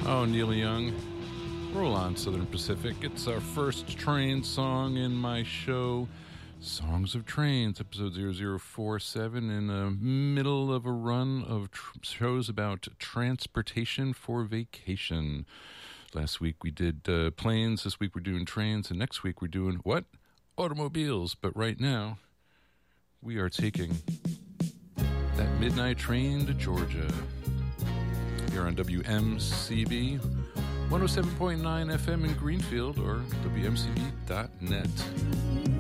Oh, Neil Young. Roll on, Southern Pacific. It's our first train song in my show, Songs of Trains, episode 0047, in the middle of a run of shows about transportation for vacation. Last week we did planes, this week we're doing trains, and next week we're doing what? Automobiles. But right now, we are taking that midnight train to Georgia. Here on WMCB 107.9 FM in Greenfield or WMCB.net.